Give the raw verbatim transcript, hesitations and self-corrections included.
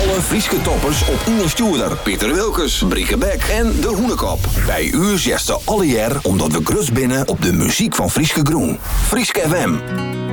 Alle Frieske toppers op Ine Stuurder, Pieter Wilkes, Brieke Beck en De Hoenekop. Bij u zegt ze alle jaar omdat we grus binnen op de muziek van Frieske Groen. Frieske F M.